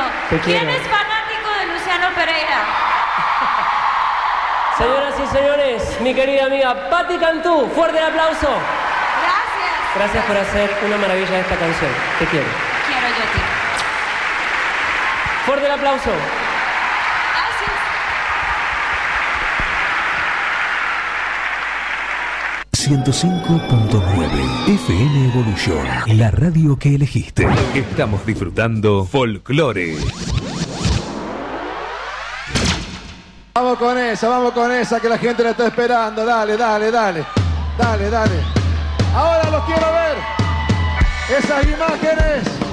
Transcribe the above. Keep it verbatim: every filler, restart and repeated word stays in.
Te ¿Quién quiero. es fanático de Luciano Pereira? Señoras y señores, mi querida amiga Patti Cantú, fuerte el aplauso. Gracias. Gracias por hacer una maravilla de esta canción. Te quiero. Quiero yo a ti. Fuerte el aplauso. Gracias. ciento cinco punto nueve F M Evolución, la radio que elegiste. Estamos disfrutando Folklore. Vamos con esa, vamos con esa que la gente la está esperando. Dale, dale, dale. Dale, dale. Ahora los quiero ver. Esas imágenes.